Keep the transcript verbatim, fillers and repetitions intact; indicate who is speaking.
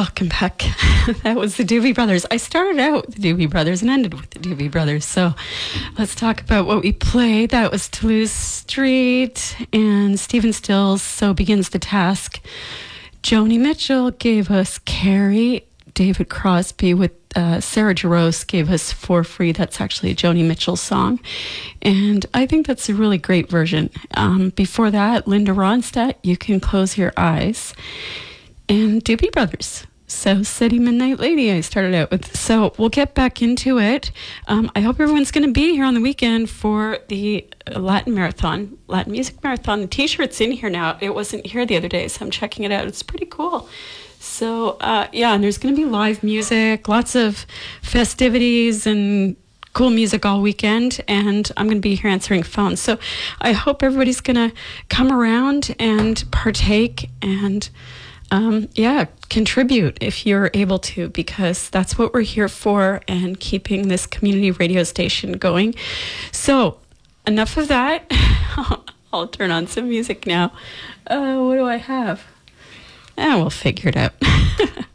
Speaker 1: Welcome back. That was the Doobie Brothers. I started out with the Doobie Brothers and ended with the Doobie Brothers. So let's talk about what we played. That was Toulouse Street and Stephen Stills, So Begins the Task. Joni Mitchell gave us Carrie. David Crosby with uh, Sarah Jarosz gave us For Free. That's actually a Joni Mitchell song. And I think that's a really great version. Um, before that, Linda Ronstadt, You Can Close Your Eyes. And Doobie Brothers. So City Midnight Lady I started out with. So we'll get back into it. Um, I hope everyone's going to be here on the weekend for the Latin Marathon, Latin Music Marathon. The t-shirt's in here now. It wasn't here the other day, so I'm checking it out. It's pretty cool. So, uh, yeah, and there's going to be live music, lots of festivities and cool music all weekend, and I'm going to be here answering phones. So I hope everybody's going to come around and partake and, um, yeah, contribute if you're able to, because that's what we're here for, and keeping this community radio station going. So enough of that. I'll turn on some music now. Uh, what do I have? Eh, we'll figure it out.